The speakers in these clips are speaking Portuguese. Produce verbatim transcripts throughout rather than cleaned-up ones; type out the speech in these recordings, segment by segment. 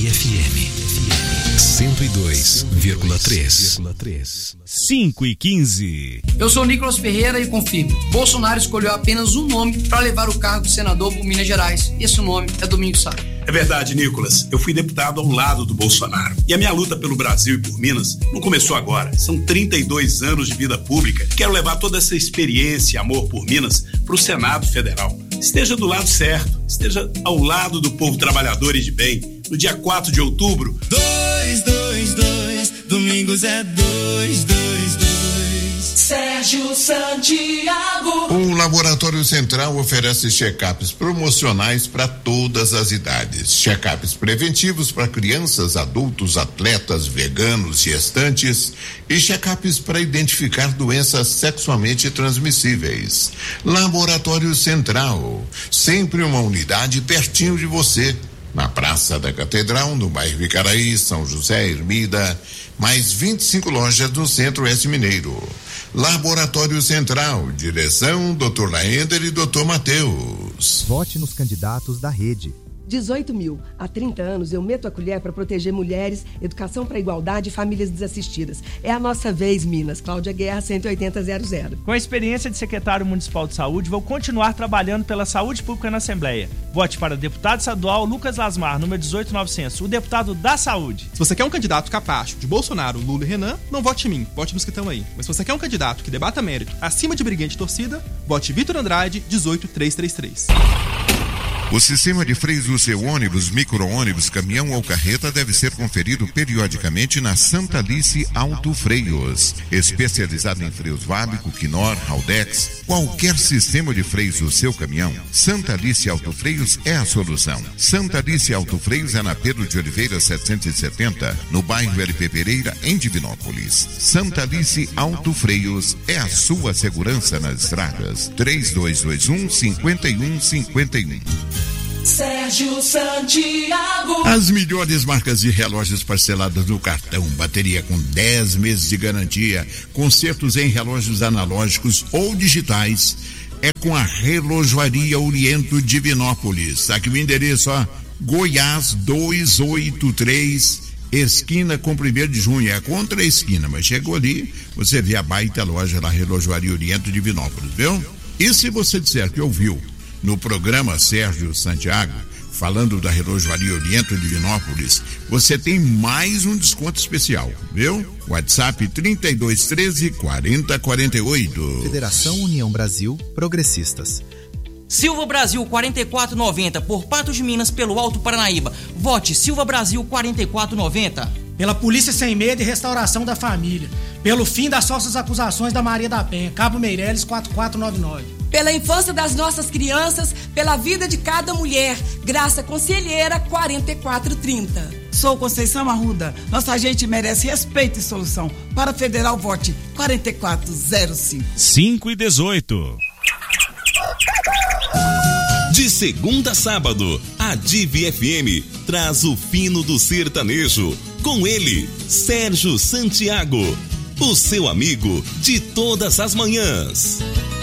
F M cento e dois vírgula três. cinco e quinze. Eu sou Nicolas Ferreira e confirmo: Bolsonaro escolheu apenas um nome para levar o cargo de senador por Minas Gerais. Esse nome é Domingos Sá. É verdade, Nicolas. Eu fui deputado ao lado do Bolsonaro. E a minha luta pelo Brasil e por Minas não começou agora. São trinta e dois anos de vida pública. Quero levar toda essa experiência e amor por Minas para o Senado Federal. Esteja do lado certo, esteja ao lado do povo trabalhador e de bem. No dia quatro de outubro. Dois, dois, dois, Domingos é dois, dois, dois. Sérgio Santiago. O Laboratório Central oferece check-ups promocionais para todas as idades. Check-ups preventivos para crianças, adultos, atletas, veganos, gestantes e check-ups para identificar doenças sexualmente transmissíveis. Laboratório Central, sempre uma unidade pertinho de você. Na Praça da Catedral, no bairro Vicaraí, São José, Ermida, mais vinte e cinco lojas no Centro-Oeste Mineiro. Laboratório Central, direção doutor Laender e doutor Matheus. Vote nos candidatos da rede. dezoito mil. Há trinta anos eu meto a colher para proteger mulheres, educação para igualdade e famílias desassistidas. É a nossa vez, Minas. Cláudia Guerra, cento e oitenta zero zero. Com a experiência de secretário municipal de saúde, vou continuar trabalhando pela saúde pública na Assembleia. Vote para deputado estadual Lucas Lasmar, número dezoito mil e novecentos, o deputado da saúde. Se você quer um candidato capacho de Bolsonaro, Lula e Renan, não vote em mim, vote nos que estão aí. Mas se você quer um candidato que debata mérito acima de briguente de torcida, vote Vitor Andrade, dezoito mil trezentos e trinta e três. O sistema de freios do seu ônibus, micro-ônibus, caminhão ou carreta deve ser conferido periodicamente na Santa Alice Auto Freios. Especializado em freios Vábico, Quinor, Haldex, qualquer sistema de freios do seu caminhão, Santa Alice Auto Freios é a solução. Santa Alice Auto Freios é na Pedro de Oliveira setecentos e setenta, no bairro L P Pereira, em Divinópolis. Santa Alice Auto Freios é a sua segurança nas estradas. três dois dois um, cinco um cinco um. Sérgio Santiago. As melhores marcas de relógios parceladas no cartão, bateria com dez meses de garantia, consertos em relógios analógicos ou digitais, é com a Relojoaria Oriento Divinópolis. Aqui o endereço, ó, Goiás duzentos e oitenta e três, esquina com primeiro de junho, é contra a esquina, mas chegou ali, você vê a baita loja da Relojoaria Oriento Divinópolis, viu? E se você disser que ouviu no programa Sérgio Santiago, falando da Relojoaria Oriento Divinópolis, você tem mais um desconto especial, viu? WhatsApp trinta e dois treze, quarenta quarenta e oito. Federação União Brasil Progressistas. Silva Brasil quarenta e quatro noventa, por Patos de Minas, pelo Alto Paranaíba. Vote Silva Brasil quarenta e quatro noventa. Pela Polícia Sem Medo e Restauração da Família. Pelo fim das falsas acusações da Maria da Penha, Cabo Meireles quatro quatro nove nove. Pela infância das nossas crianças, pela vida de cada mulher, Graça Conselheira quarenta e quatro trinta. Sou Conceição Arruda, nossa gente merece respeito e solução. Para Federal, vote quarenta e quatro zero cinco. cinco e dezoito. De segunda a sábado, a Divi F M traz o fino do sertanejo. Com ele, Sérgio Santiago, o seu amigo de todas as manhãs.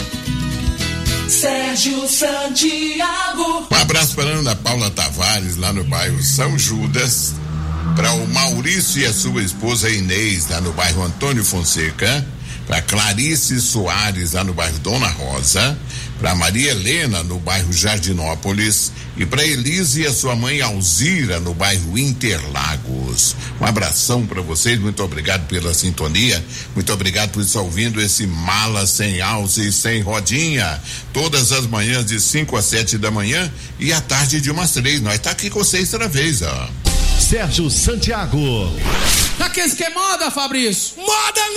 Sérgio Santiago. Um abraço para a Ana Paula Tavares, lá no bairro São Judas. Para o Maurício e a sua esposa Inês, lá no bairro Antônio Fonseca. Para Clarice Soares, lá no bairro Dona Rosa. Para Maria Helena, no bairro Jardinópolis. E para Elise e a sua mãe Alzira, no bairro Interlagos. Um abração para vocês, muito obrigado pela sintonia, muito obrigado por estar ouvindo esse Mala Sem Alça e Sem Rodinha, todas as manhãs de cinco às sete da manhã e à tarde de umas três. Nós tá aqui com vocês outra vez, ó. Sérgio Santiago. Já que isso que é moda, Fabrício? Moda